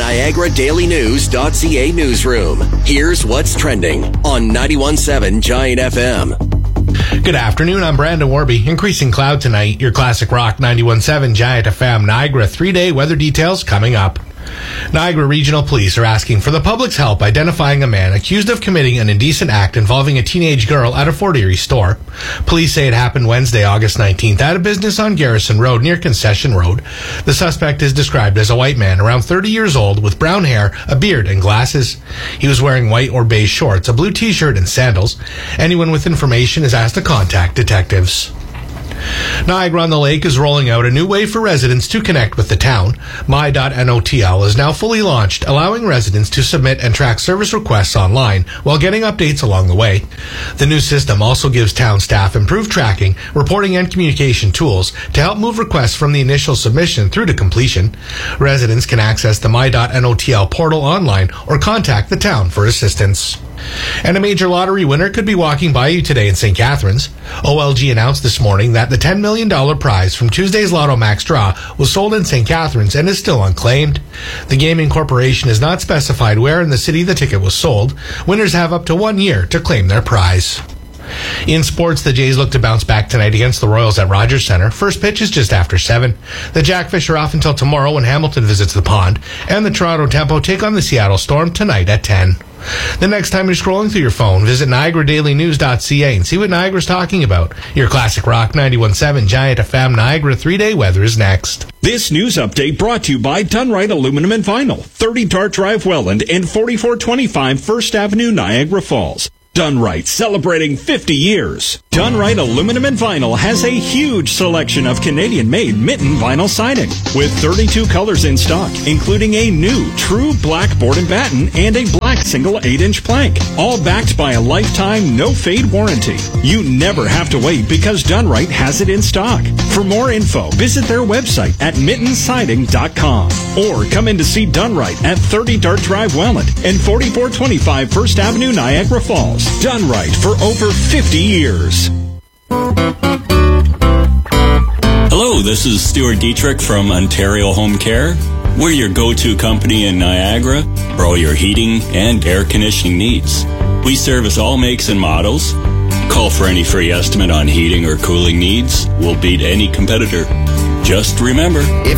NiagaraDailyNews.ca newsroom. Here's what's trending on 91.7 Giant FM. Good afternoon, I'm Brandon Warby. Increasing cloud tonight. Your classic rock 91.7 Giant FM Niagara 3-day weather details coming up. Niagara Regional Police are asking for the public's help identifying a man accused of committing an indecent act involving a teenage girl at a Fort Erie store. Police say it happened Wednesday, August 19th at a business on Garrison Road near Concession Road. The suspect is described as a white man around 30 years old with brown hair, a beard, and glasses. He was wearing white or beige shorts, a blue t-shirt, and sandals. Anyone with information is asked to contact detectives. Niagara-on-the-Lake is rolling out a new way for residents to connect with the town. My.NOTL is now fully launched, allowing residents to submit and track service requests online while getting updates along the way. The new system also gives town staff improved tracking, reporting, and communication tools to help move requests from the initial submission through to completion. Residents can access the My.NOTL portal online or contact the town for assistance. And a major lottery winner could be walking by you today in St. Catharines. OLG announced this morning that the $10 million prize from Tuesday's Lotto Max draw was sold in St. Catharines and is still unclaimed. The Gaming Corporation has not specified where in the city the ticket was sold. Winners have up to 1 year to claim their prize. In sports, the Jays look to bounce back tonight against the Royals at Rogers Centre. First pitch is just after 7. The Jackfish are off until tomorrow when Hamilton visits the Pond. And the Toronto Tempo take on the Seattle Storm tonight at 10. The next time you're scrolling through your phone, visit NiagaraDailyNews.ca and see what Niagara's talking about. Your classic rock 91.7 Giant FM Niagara 3-day weather is next. This news update brought to you by Dunright Aluminum and Vinyl, 30 Dart Drive, Welland, and 4425 First Avenue, Niagara Falls. Dunright, celebrating 50 years. Dunright Aluminum and Vinyl has a huge selection of Canadian-made mitten vinyl siding with 32 colors in stock, including a new true black board and batten and a black single 8-inch plank, all backed by a lifetime no-fade warranty. You never have to wait because Dunright has it in stock. For more info, visit their website at mittensiding.com or come in to see Dunright at 30 Dart Drive, Welland, and 4425 First Avenue, Niagara Falls. Dunright for over 50 years. Hello, this is Stuart Dietrich from Ontario Home Care. We're your go-to company in Niagara for all your heating and air conditioning needs. We service all makes and models. Call for any free estimate on heating or cooling needs. We'll beat any competitor. Just remember, if